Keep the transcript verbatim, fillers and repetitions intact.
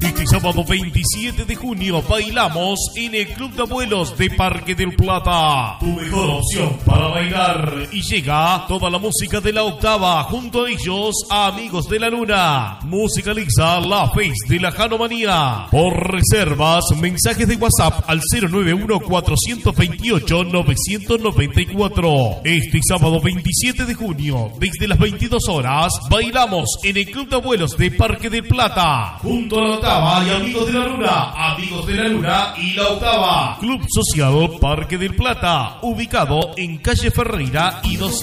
Este sábado veintisiete de junio bailamos en el Club de Abuelos de Parque del Plata. Tu mejor opción para bailar. Y llega toda la música de la octava. Junto a ellos, Amigos de la Luna. Musicaliza la Face de la Janomanía. Por reservas, mensajes de WhatsApp al cero nueve uno, cuatro dos ocho, nueve nueve cuatro. Este sábado veintisiete de junio, desde las veintidós horas, bailamos en el Club de Abuelos de Parque del Plata. Junto a la octava y Amigos de la Luna. Amigos de la Luna y la octava. Club Social Parque del Plata, ubicado en calle Ferreira y dos.